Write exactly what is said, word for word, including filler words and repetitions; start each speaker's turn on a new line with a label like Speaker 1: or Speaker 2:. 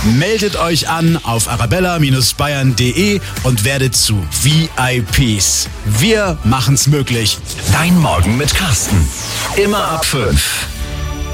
Speaker 1: Meldet euch an auf arabella Bindestrich bayern punkt de und werdet zu V I Ps. Wir machen's möglich.
Speaker 2: Dein Morgen mit Carsten. Immer ab fünf.